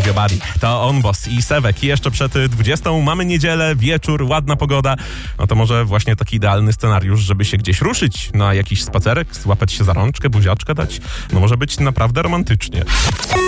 Your Body. To On Boss i Sewek. I jeszcze przed 20 mamy niedzielę, wieczór, ładna pogoda. No to może właśnie taki idealny scenariusz, żeby się gdzieś ruszyć na jakiś spacerek, złapać się za rączkę, buziaczkę dać. No może być naprawdę romantycznie.